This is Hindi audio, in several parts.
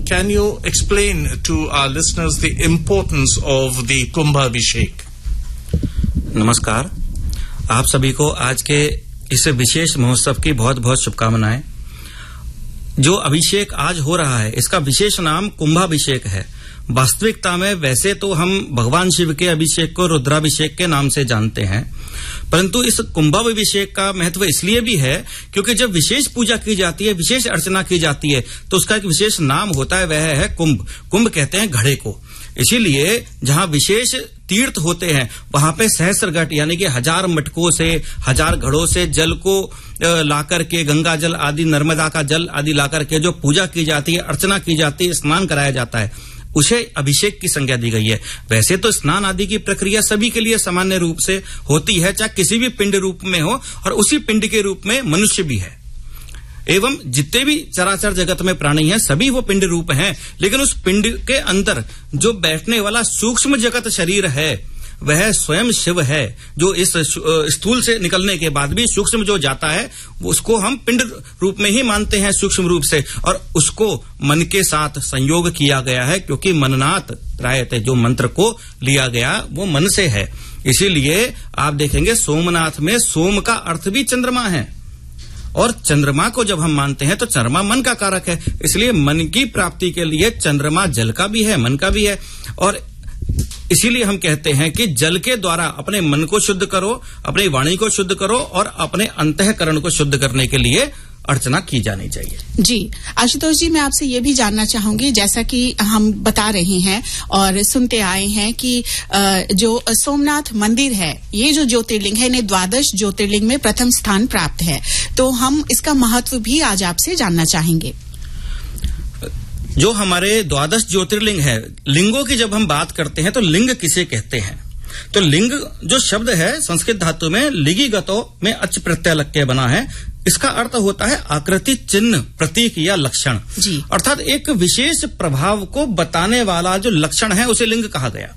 can you explain to our listeners the importance of the Kumbhabhishek? नमस्कार, आप सभी को आज के इस विशेष महोत्सव की बहुत बहुत शुभकामनाएं। जो अभिषेक आज हो रहा है इसका विशेष नाम कुंभाभिषेक है। वास्तविकता में वैसे तो हम भगवान शिव के अभिषेक को रुद्राभिषेक के नाम से जानते हैं, परंतु इस कुंभाभिषेक का महत्व इसलिए भी है क्योंकि जब विशेष पूजा की जाती है, विशेष अर्चना की जाती है, तो उसका एक विशेष नाम होता है, वह है कुंभ। कुंभ कहते हैं घड़े को। इसीलिए जहां विशेष तीर्थ होते हैं वहां पे सहस्र घट यानी कि 1000 मटकों से, 1000 घड़ों से जल को लाकर के, गंगा जल आदि, नर्मदा का जल आदि लाकर के जो पूजा की जाती है, अर्चना की जाती है, स्नान कराया जाता है, उसे अभिषेक की संज्ञा दी गई है। वैसे तो स्नान आदि की प्रक्रिया सभी के लिए सामान्य रूप से होती है, चाहे किसी भी पिंड रूप में हो, और उसी पिंड के रूप में मनुष्य भी है। एवं जितने भी चराचर जगत में प्राणी हैं सभी वो पिंड रूप हैं, लेकिन उस पिंड के अंदर जो बैठने वाला सूक्ष्म जगत शरीर है वह स्वयं शिव है, जो इस स्थूल से निकलने के बाद भी सूक्ष्म जो जाता है उसको हम पिंड रूप में ही मानते हैं, सूक्ष्म रूप से, और उसको मन के साथ संयोग किया गया है, क्योंकि मननाथ त्रायते, जो मंत्र को लिया गया वो मन से है। इसीलिए आप देखेंगे सोमनाथ में सोम का अर्थ भी चंद्रमा है, और चंद्रमा को जब हम मानते हैं तो चंद्रमा मन का कारक है, इसलिए मन की प्राप्ति के लिए चंद्रमा जल का भी है, मन का भी है। और इसीलिए हम कहते हैं कि जल के द्वारा अपने मन को शुद्ध करो, अपनी वाणी को शुद्ध करो, और अपने अंतःकरण को शुद्ध करने के लिए अर्चना की जानी चाहिए। जी आशुतोष जी, मैं आपसे ये भी जानना चाहूंगी, जैसा कि हम बता रहे हैं और सुनते आए हैं कि जो सोमनाथ मंदिर है, ये जो ज्योतिर्लिंग है, इन्हें 12 ज्योतिर्लिंग में प्रथम स्थान प्राप्त है, तो हम इसका महत्व भी आज आपसे जानना चाहेंगे। जो हमारे 12 ज्योतिर्लिंग है, लिंगों की जब हम बात करते हैं तो लिंग किसे कहते हैं, तो लिंग जो शब्द है संस्कृत धातु में लिगी गतो में अच प्रत्यय लग के बना है। इसका अर्थ होता है आकृति, चिन्ह, प्रतीक या लक्षण, अर्थात एक विशेष प्रभाव को बताने वाला जो लक्षण है उसे लिंग कहा गया।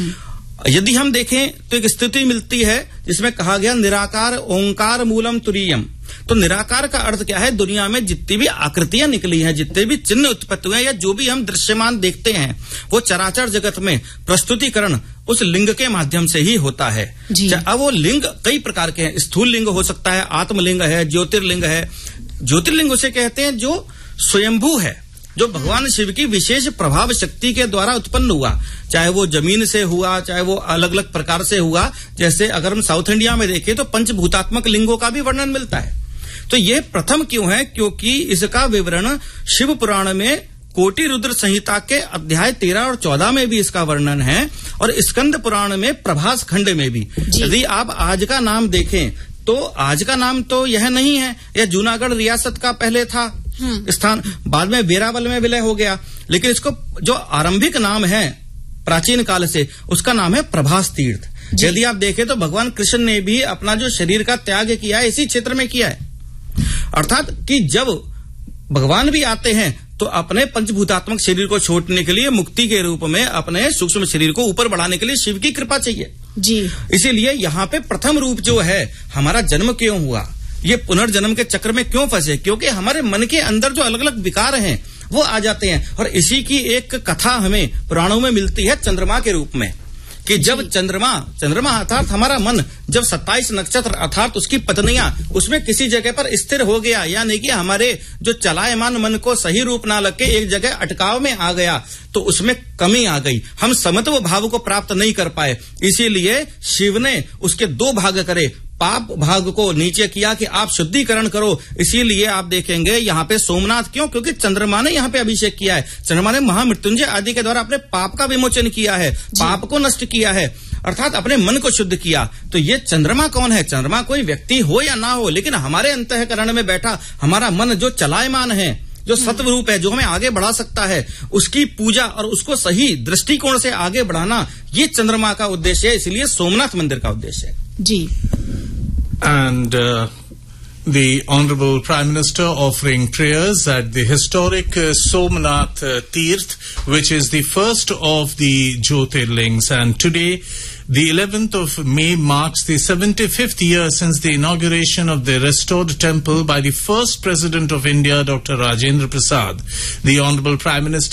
यदि हम देखें तो एक स्थिति मिलती है जिसमें कहा गया निराकार ओंकार मूलम तुरीयम। तो निराकार का अर्थ क्या है, दुनिया में जितनी भी आकृतियां निकली हैं, जितने भी चिन्ह उत्पत्ति हुए हैं, या जो भी हम दृश्यमान देखते हैं, वो चराचर जगत में प्रस्तुतिकरण उस लिंग के माध्यम से ही होता है। अब वो लिंग कई प्रकार के हैं, स्थूल लिंग हो सकता है, आत्मलिंग है, ज्योतिर्लिंग है। ज्योतिर्लिंग उसे कहते हैं जो स्वयंभू है, जो भगवान शिव की विशेष प्रभाव शक्ति के द्वारा उत्पन्न हुआ, चाहे वो जमीन से हुआ, चाहे वो अलग अलग प्रकार से हुआ। जैसे अगर हम साउथ इंडिया में देखें तो पंचभूतात्मक लिंगों का भी वर्णन मिलता है। तो ये प्रथम क्यों है, क्योंकि इसका विवरण शिव पुराण में कोटि रुद्र संहिता के अध्याय 13 और 14 में भी इसका वर्णन है, और स्कंद पुराण में प्रभास खंड में भी। यदि आप आज का नाम देखें तो आज का नाम तो यह नहीं है, यह जूनागढ़ रियासत का पहले था स्थान, बाद में वेरावल में विलय हो गया, लेकिन इसको जो आरंभिक नाम है प्राचीन काल से, उसका नाम है प्रभास तीर्थ। यदि आप देखें तो भगवान कृष्ण ने भी अपना जो शरीर का त्याग किया है इसी क्षेत्र में किया है, अर्थात कि जब भगवान भी आते हैं तो अपने पंचभूतात्मक शरीर को छोड़ने के लिए मुक्ति के रूप में अपने सूक्ष्म शरीर को ऊपर बढ़ाने के लिए शिव की कृपा चाहिए जी। इसीलिए यहाँ पे प्रथम रूप जो है, हमारा जन्म क्यों हुआ, ये पुनर्जन्म के चक्र में क्यों फंसे, क्योंकि हमारे मन के अंदर जो अलग अलग विकार हैं वो आ जाते हैं। और इसी की एक कथा हमें पुराणों में मिलती है चंद्रमा के रूप में, कि जब चंद्रमा अर्थात हमारा मन जब 27 नक्षत्र अर्थात उसकी पत्नियां उसमें किसी जगह पर स्थिर हो गया, यानी कि हमारे जो चलायमान मन को सही रूप ना लग के एक जगह अटकाव में आ गया, तो उसमें कमी आ गई, हम समत्व भाव को प्राप्त नहीं कर पाए। इसीलिए शिव ने उसके 2 भाग करे, पाप भाग को नीचे किया कि आप शुद्धिकरण करो। इसीलिए आप देखेंगे यहाँ पे सोमनाथ क्यों, क्योंकि चंद्रमा ने यहाँ पे अभिषेक किया है, चंद्रमा ने महामृत्युंजय आदि के द्वारा अपने पाप का विमोचन किया है, पाप को नष्ट किया है, अर्थात अपने मन को शुद्ध किया। तो ये चंद्रमा कौन है, चंद्रमा कोई व्यक्ति हो या ना हो, लेकिन हमारे अंतःकरण में बैठा हमारा मन जो चलायमान है, जो सत्व रूप है, जो हमें आगे बढ़ा सकता है, उसकी पूजा और उसको सही दृष्टिकोण से आगे बढ़ाना, ये चंद्रमा का उद्देश्य है। इसलिए सोमनाथ मंदिर का उद्देश्य है जी। And the Honorable Prime Minister offering prayers at the historic Somnath Tirth, which is the first of the Jyotirlings. And today, the 11th of May, marks the 75th year since the inauguration of the restored temple by the first President of India, Dr. Rajendra Prasad. The Honorable Prime Minister